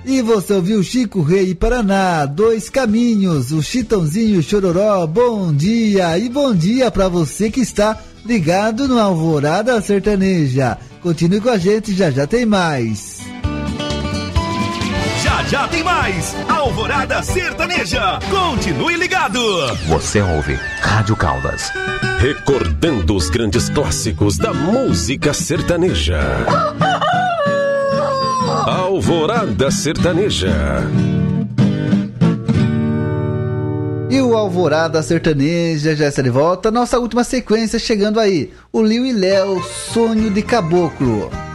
E você ouviu Chico Rei e Paraná, Dois Caminhos, o Chitãozinho e o Chororó, bom dia. E bom dia para você que está ligado no Alvorada Sertaneja. Continue com a gente, já já tem mais. Já tem mais Alvorada Sertaneja. Continue ligado. Você ouve Rádio Caldas. Recordando os grandes clássicos da música sertaneja. Alvorada Sertaneja. E o Alvorada Sertaneja já está de volta. Nossa última sequência chegando aí. O Liu e Léo, Sonho de Caboclo.